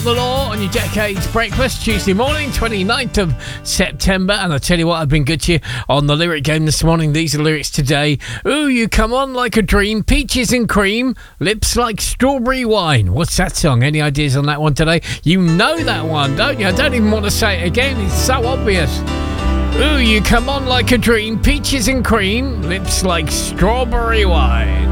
the Law on your Decades Breakfast, Tuesday morning, 29th of September. And I tell you what, I've been good to you on the lyric game this morning. These are lyrics today. Ooh, you come on like a dream, peaches and cream, lips like strawberry wine. What's that song? Any ideas on that one today? You know that one, don't you? I don't even want to say it again. It's so obvious. Ooh, you come on like a dream, peaches and cream, lips like strawberry wine.